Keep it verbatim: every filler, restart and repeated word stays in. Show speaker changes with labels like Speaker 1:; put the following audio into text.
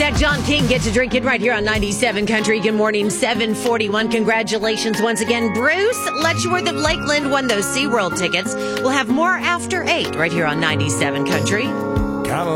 Speaker 1: Zach John King gets to drink it right here on ninety-seven Country. Good morning, seven forty-one. Congratulations once again, Bruce Letchworth of Lakeland won those SeaWorld tickets. We'll have more after eight right here on ninety-seven Country.